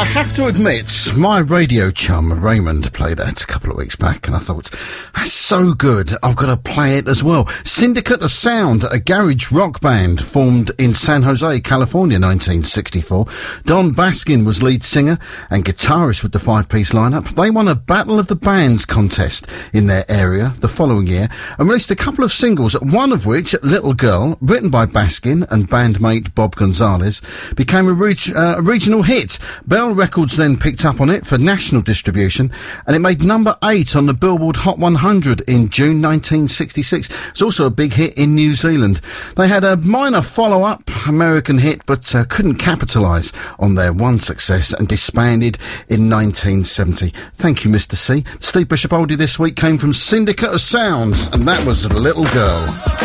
I have to admit, my radio chum Raymond played that a couple of weeks back, and I thought, that's so good, I've got to play it as well. Syndicate of Sound, a garage rock band formed in San Jose, California, 1964. Don Baskin was lead singer and guitarist with the five-piece lineup. They won a Battle of the Bands contest in their area the following year and released a couple of singles, one of which, Little Girl, written by Baskin and bandmate Bob Gonzalez, became a regional hit. Bell Records then picked up on it for national distribution, and it made number 8 on the Billboard Hot 100 in June 1966. It's also a big hit in New Zealand. They had a minor follow-up American hit, but couldn't capitalise on their one success and disbanded in 1970. Thank you, Mr. C. Steve Bishop Oldie this week came from Syndicate of Sound, and that was Little Girl.